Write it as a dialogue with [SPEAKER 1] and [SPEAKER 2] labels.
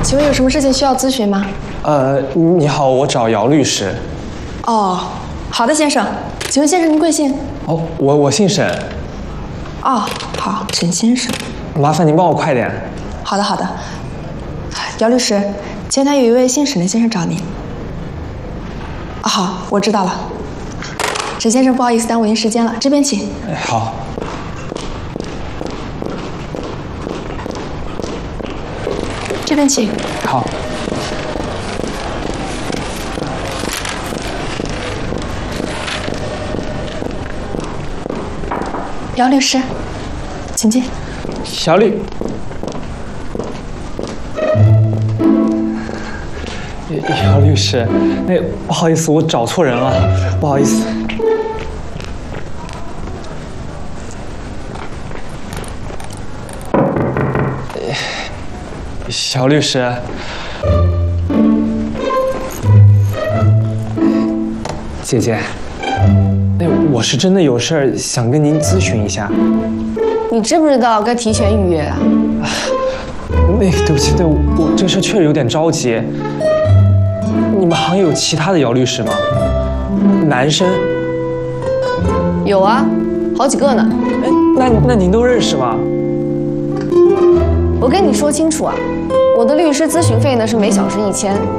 [SPEAKER 1] 请问有什么事情需要咨询吗？
[SPEAKER 2] 你好，我找姚律师。
[SPEAKER 1] 哦，好的，先生。请问先生您贵姓？
[SPEAKER 2] 哦，我姓沈。
[SPEAKER 1] 哦，好，沈先生。
[SPEAKER 2] 麻烦您帮我快点。
[SPEAKER 1] 好的，好的。姚律师，前台有一位姓沈的先生找您。哦，好，我知道了。沈先生，不好意思耽误您时间了，这边请。
[SPEAKER 2] 哎，好。
[SPEAKER 1] 这边请。
[SPEAKER 2] 好。
[SPEAKER 1] 姚律师，请进。
[SPEAKER 2] 小吕。姚律师，不好意思，我找错人了，不好意思。小律师，姐姐，我是真的有事儿想跟您咨询一下。
[SPEAKER 3] 你知不知道该提前预约啊？
[SPEAKER 2] 对不起，我这事确实有点着急。你们行业有其他的姚律师吗？男生？
[SPEAKER 3] 有啊，好几个呢。
[SPEAKER 2] 那您都认识吗？
[SPEAKER 3] 我跟你说清楚啊，我的律师咨询费呢是每小时1000，